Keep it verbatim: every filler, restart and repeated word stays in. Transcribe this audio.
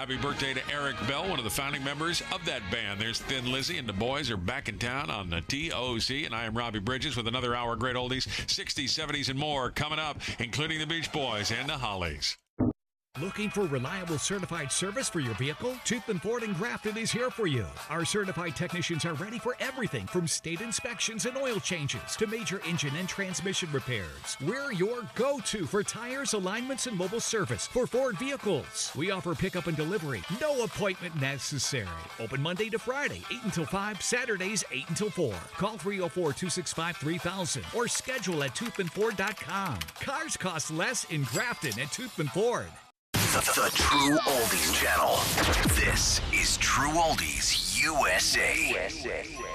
Happy birthday to Eric Bell, one of the founding members of that band. There's Thin Lizzy, and the boys are back in town on the T O C. And I am Robbie Bridges with another hour of great oldies, sixties, seventies, and more coming up, including the Beach Boys and the Hollies. Looking for reliable certified service for your vehicle? Toothman Ford in Grafton is here for you. Our certified technicians are ready for everything from state inspections and oil changes to major engine and transmission repairs. We're your go-to for tires, alignments, and mobile service for Ford vehicles. We offer pickup and delivery. No appointment necessary. Open Monday to Friday, eight until five, Saturdays, eight until four. Call three oh four, two six five, three thousand or schedule at toothman ford dot com. Cars cost less in Grafton at Toothman Ford. The, the True Oldies Channel. This is True Oldies U S A. U S A.